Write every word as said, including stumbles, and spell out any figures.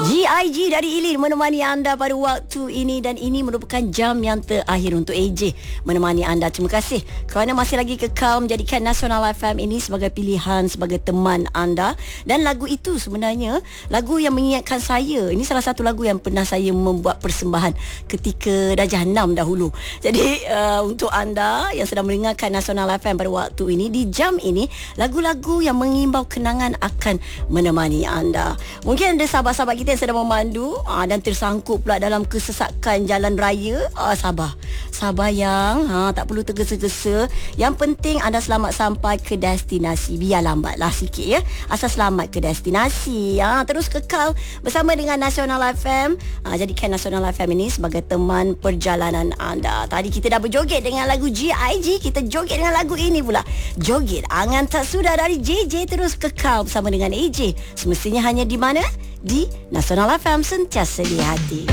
G I G dari Ilin menemani anda pada waktu ini, dan ini merupakan jam yang terakhir untuk A J menemani anda. Terima kasih kerana masih lagi kekal menjadikan Nasional F M ini sebagai pilihan, sebagai teman anda. Dan lagu itu sebenarnya lagu yang mengingatkan saya. Ini salah satu lagu yang pernah saya membuat persembahan ketika darjah enam dahulu. Jadi uh, untuk anda yang sedang mendengarkan Nasional F M pada waktu ini, di jam ini lagu-lagu yang mengimbau kenangan akan menemani anda. Mungkin ada sahabat-sahabat kita yang sedang memandu aa, dan tersangkut pula dalam kesesakan jalan raya. Aa, sabar sabar yang ha, tak perlu tergesa-gesa. Yang penting anda selamat sampai ke destinasi. Biar lambatlah sikit ya, asal selamat ke destinasi. Ha, terus kekal bersama dengan Nasional F M. Ha, jadikan Nasional F M ini sebagai teman perjalanan anda. Tadi kita dah berjoget dengan lagu G I G, kita joget dengan lagu ini pula, Joget Angan Tak Sudah dari J J. Terus kekal bersama dengan A J, semestinya hanya di mana? Di Nasional F M, sentiasa di hati.